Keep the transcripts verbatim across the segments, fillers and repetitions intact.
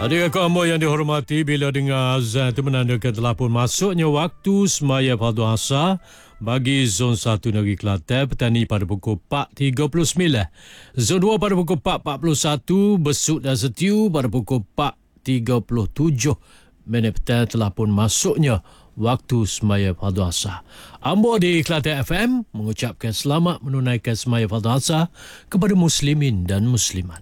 Adik kakak amba yang dihormati, bila dengar azan itu menandakan telah pun masuknya waktu semaya fardu asar bagi zon satu negeri Kelantan Petani pada pukul empat tiga puluh sembilan. Zon dua pada pukul empat empat puluh satu, Besut dan Setiu pada pukul empat tiga puluh tujuh minit petang telah pun masuknya waktu semaya fardu asar. Amba di Kelantan F M mengucapkan selamat menunaikan semaya fardu asar kepada muslimin dan muslimat.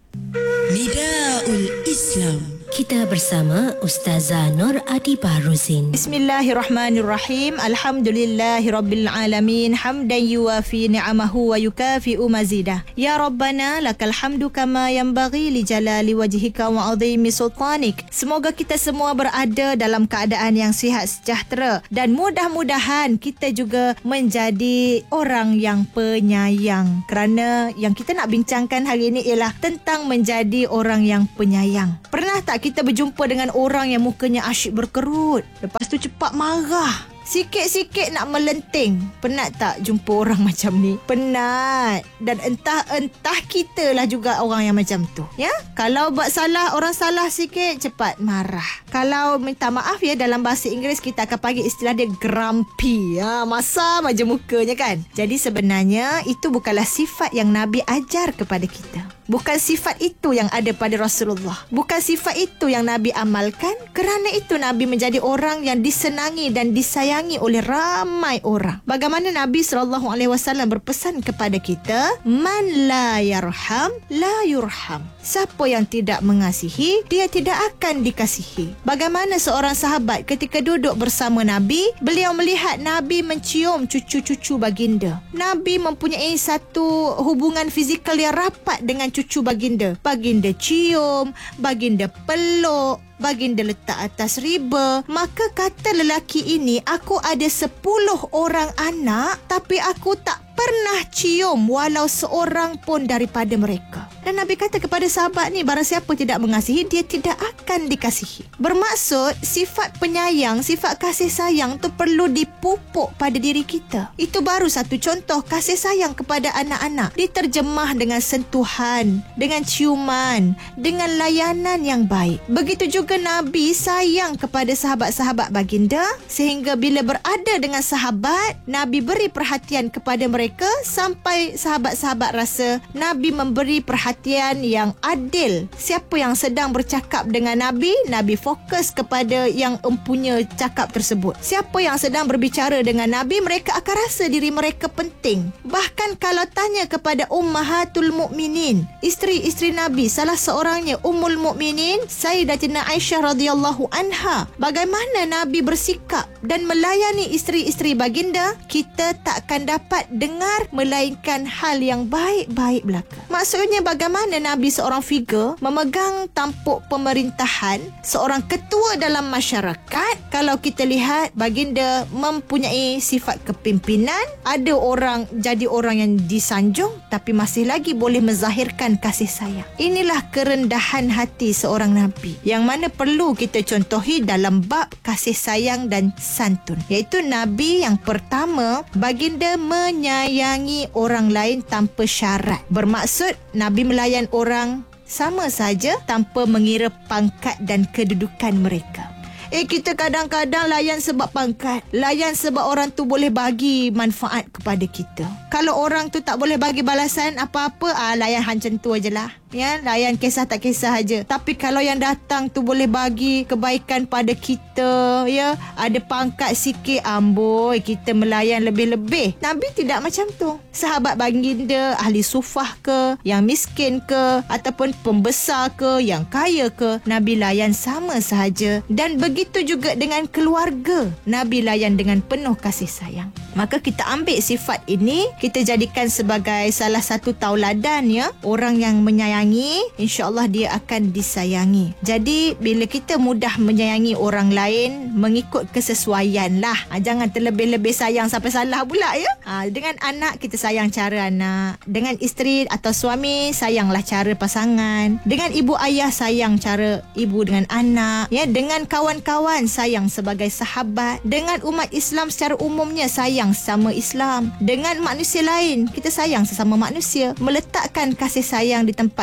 Nidaul Islam. Kita bersama Ustazah Nur Adibah Ruzin. Bismillahirrahmanirrahim. Alhamdulillahirabbil alamin. Hamdan yuwafi ni'amahu wa yukafi'u mazidah. Ya Rabbana lakal hamdu kama yanbaghi li jalali wajhika wa 'azimi sultanik. Semoga kita semua berada dalam keadaan yang sihat sejahtera dan mudah-mudahan kita juga menjadi orang yang penyayang. Kerana yang kita nak bincangkan hari ini ialah tentang menjadi orang yang penyayang. Pernah tak kita berjumpa dengan orang yang mukanya asyik berkerut, lepas tu cepat marah, sikit-sikit nak melenting? Penat tak jumpa orang macam ni? Penat. Dan entah-entah kita lah juga orang yang macam tu, ya? Kalau buat salah, orang salah sikit cepat marah. Kalau minta maaf, ya, dalam bahasa Inggeris kita akan panggil istilah dia grumpy, ya, masam aja mukanya kan. Jadi sebenarnya itu bukanlah sifat yang Nabi ajar kepada kita. Bukan sifat itu yang ada pada Rasulullah. Bukan sifat itu yang Nabi amalkan. Kerana itu Nabi menjadi orang yang disenangi dan disayangi oleh ramai orang. Bagaimana Nabi sallallahu alaihi wasallam berpesan kepada kita, man la yarham la yurham. Siapa yang tidak mengasihi, dia tidak akan dikasihi. Bagaimana seorang sahabat ketika duduk bersama Nabi, beliau melihat Nabi mencium cucu-cucu baginda. Nabi mempunyai satu hubungan fizikal yang rapat dengan cucu baginda. Baginda cium, baginda peluk, baginda letak atas riba. Maka kata lelaki ini, aku ada sepuluh orang anak, tapi aku tak pernah cium walau seorang pun daripada mereka. Dan Nabi kata kepada sahabat ni, barang siapa tidak mengasihi, dia tidak akan dikasihi. Bermaksud sifat penyayang, sifat kasih sayang tu perlu dipupuk pada diri kita. Itu baru satu contoh kasih sayang kepada anak-anak. Diterjemah dengan sentuhan, dengan ciuman, dengan layanan yang baik. Begitu juga Nabi sayang kepada sahabat-sahabat baginda, sehingga bila berada dengan sahabat, Nabi beri perhatian kepada mereka sampai sahabat-sahabat rasa Nabi memberi perhatian yang adil. Siapa yang sedang bercakap dengan Nabi, Nabi fokus kepada yang empunya cakap tersebut. Siapa yang sedang berbicara dengan Nabi, mereka akan rasa diri mereka penting. Bahkan kalau tanya kepada Ummahatul Mukminin, isteri-isteri Nabi, salah seorangnya Ummul Mukminin Sayyidatina Aisyah radhiyallahu anha, bagaimana Nabi bersikap dan melayani isteri-isteri baginda, kita tak akan dapat dengar melainkan hal yang baik-baik belaka. Maksudnya bagaimana Nabi seorang figure memegang tampuk pemerintahan, seorang ketua dalam masyarakat. Kalau kita lihat baginda mempunyai sifat kepimpinan, ada orang jadi orang yang disanjung tapi masih lagi boleh menzahirkan kasih sayang. Inilah kerendahan hati seorang Nabi yang mana perlu kita contohi dalam bab kasih sayang dan santun. Iaitu Nabi yang pertama, baginda menyayangi orang lain tanpa syarat. Bermaksud Nabi melayan orang sama saja tanpa mengira pangkat dan kedudukan mereka. Eh, kita kadang-kadang layan sebab pangkat, layan sebab orang tu boleh bagi manfaat kepada kita. Kalau orang tu tak boleh bagi balasan apa-apa, ah, layan macam tu ajalah. Ya, layan kisah tak kisah aja. Tapi kalau yang datang tu boleh bagi kebaikan pada kita, ya, ada pangkat sikit, amboi, kita melayan lebih-lebih. Nabi tidak macam tu. Sahabat baginda, ahli sufah ke, yang miskin ke, ataupun pembesar ke, yang kaya ke, Nabi layan sama sahaja. Dan begitu juga dengan keluarga, Nabi layan dengan penuh kasih sayang. Maka kita ambil sifat ini, kita jadikan sebagai salah satu tauladan, ya. Orang yang menyayangi, insya-Allah dia akan disayangi. Jadi bila kita mudah menyayangi orang lain, mengikut kesesuaian lah. Ha, jangan terlebih-lebih sayang sampai salah pula, ya. Ha, dengan anak kita sayang cara anak, dengan isteri atau suami sayanglah cara pasangan, dengan ibu ayah sayang cara ibu dengan anak, ya. Dengan kawan-kawan sayang sebagai sahabat, dengan umat Islam secara umumnya sayang sama Islam, dengan manusia lain kita sayang sesama manusia. Meletakkan kasih sayang di tempat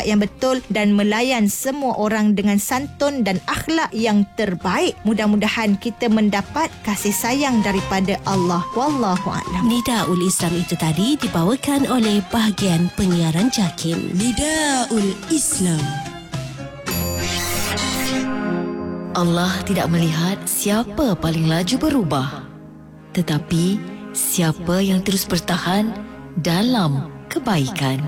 yang betul dan melayan semua orang dengan santun dan akhlak yang terbaik. Mudah-mudahan kita mendapat kasih sayang daripada Allah. Wallahu a'lam. Nidaul Islam itu tadi dibawakan oleh bahagian penyiaran JAKIM. Nidaul Islam. Allah tidak melihat siapa paling laju berubah, tetapi siapa yang terus bertahan dalam kebaikan.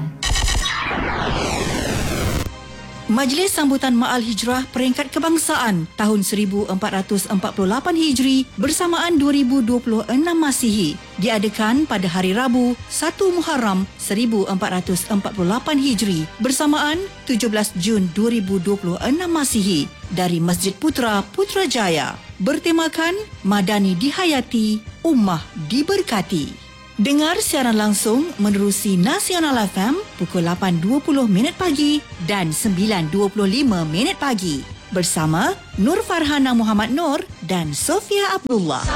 Majlis Sambutan Ma'al Hijrah Peringkat Kebangsaan tahun seribu empat ratus empat puluh lapan Hijri bersamaan dua ribu dua puluh enam Masihi diadakan pada hari Rabu satu Muharram seribu empat ratus empat puluh lapan Hijri bersamaan tujuh belas Jun dua ribu dua puluh enam Masihi dari Masjid Putra Putrajaya bertemakan Madani Dihayati, Ummah Diberkati. Dengar siaran langsung menerusi Nasional F M pukul lapan dua puluh minit pagi dan sembilan dua puluh lima minit pagi bersama Nur Farhana Muhammad Nur dan Sofia Abdullah.